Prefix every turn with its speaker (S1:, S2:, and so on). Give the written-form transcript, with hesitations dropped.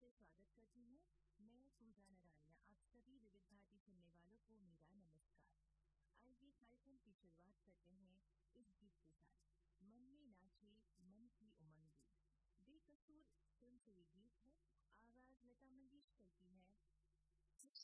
S1: से स्वागत करती हूँ। मैं पूजा नरानिया। आप सभी विविध भारती सुनने वालों को मेरा नमस्कार। आइए कार्यक्रम की शुरुआत करते हैं इस गीत के साथ। मन में नाचे मन की उमंग, बेकसूर फिल्म से ये गीत है। आवाज लता मंगेशकर की है,